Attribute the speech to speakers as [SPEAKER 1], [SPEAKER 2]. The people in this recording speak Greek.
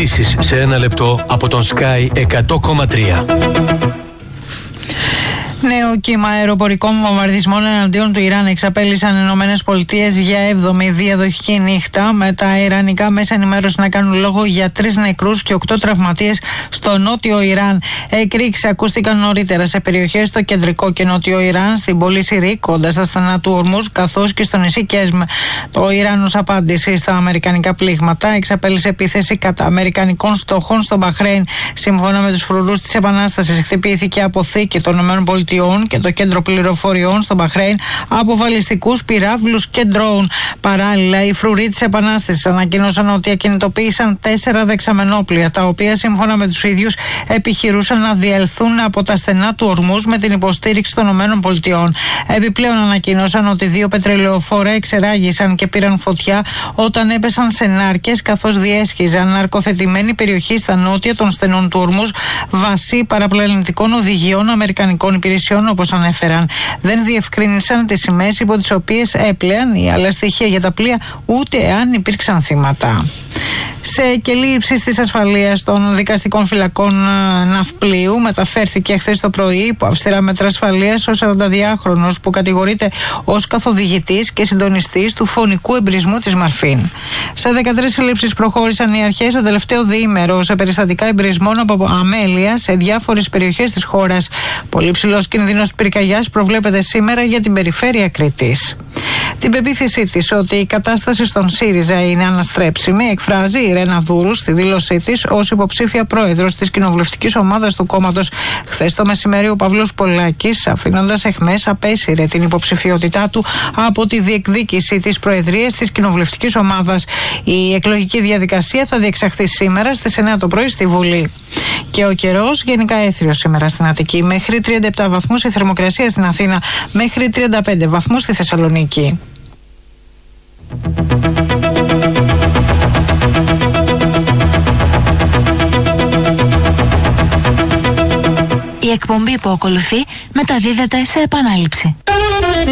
[SPEAKER 1] Ειδήσεις σε ένα λεπτό από τον Sky 100,3.
[SPEAKER 2] Νέο κύμα αεροπορικών βομβαρδισμών εναντίον του Ιράν εξαπέλυσαν οι ΗΠΑ για 7η διαδοχική νύχτα, με τα ιρανικά μέσα ενημέρωση να κάνουν λόγο για 3 νεκρούς και 8 τραυματίες στο νότιο Ιράν. Εκρήξεις ακούστηκαν νωρίτερα σε περιοχές στο κεντρικό και νότιο Ιράν, στην πόλη Σιρή, κοντά στα στενά του Ορμούζ, καθώς και στο νησί Κέσμ. Το Ιράν, ως απάντηση στα αμερικανικά πλήγματα, εξαπέλυσε επίθεση κατά αμερικανικών στόχων στο Μπαχρέιν. Σύμφωνα με τους φρουρούς της Επανάστασης, χτυπήθηκε αποθήκη των ΗΠΑ και το κέντρο πληροφοριών στο Μπαχρέιν από βαλιστικούς πυράβλους και ντρόουν. Παράλληλα, οι φρουροί της Επανάστασης ανακοίνωσαν ότι ακινητοποίησαν 4 δεξαμενόπλια, τα οποία σύμφωνα με τους ίδιους επιχειρούσαν να διελθούν από τα στενά του Ορμούζ με την υποστήριξη των ΗΠΑ. Επιπλέον ανακοίνωσαν ότι 2 πετρελαιοφόρα εξεράγησαν και πήραν φωτιά όταν έπεσαν σε νάρκες, καθώς διέσχιζαν ναρκοθετημένη περιοχή στα νότια των στενών του Ορμούζ βάσει παραπλανητικών οδηγιών αμερικανικών υπηρεσιών, όπως ανέφεραν. Δεν διευκρίνησαν τις σημαίες υπό τις οποίες έπλεαν ή άλλα στοιχεία για τα πλοία, ούτε αν υπήρξαν θύματα. Σε κελί ύψης της ασφαλείας των δικαστικών φυλακών ναυπλίου μεταφέρθηκε χθες το πρωί υπό αυστηρά μέτρα ασφαλείας ο 42χρονος που κατηγορείται ως καθοδηγητής και συντονιστής του φωνικού εμπρισμού της Μαρφίν. Σε 13 συλλήψεις προχώρησαν οι αρχές το τελευταίο διήμερο σε περιστατικά εμπρισμών από αμέλεια σε διάφορες περιοχές της χώρας. Πολύ ψηλός κινδύνος πυρκαγιάς προβλέπεται σήμερα για την περιφέρεια Κρήτης. Την πεποίθησή της ότι η κατάσταση στον ΣΥΡΙΖΑ είναι αναστρέψιμη εκφράζει η Ρένα Δούρου στη δήλωσή της ως υποψήφια πρόεδρος της κοινοβουλευτικής ομάδας του κόμματος. Χθες το μεσημέρι ο Παύλος Πολάκης, αφήνοντας εχμές, απέσυρε την υποψηφιότητά του από τη διεκδίκηση της προεδρίας της κοινοβουλευτικής ομάδας. Η εκλογική διαδικασία θα διεξαχθεί σήμερα στις 9 το πρωί στη Βουλή. Και ο καιρός γενικά έθριος σήμερα στην Αττική. Μέχρι 37 βαθμούς η θερμοκρασία στην Αθήνα, μέχρι 35 βαθμούς στη Θεσσαλονίκη.
[SPEAKER 3] Η εκπομπή που ακολουθεί μεταδίδεται σε επανάληψη.